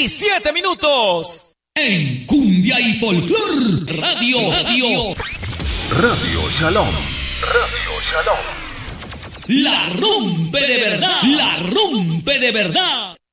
7:17. En Cumbia y Folclor Radio Shalom. La rompe de verdad.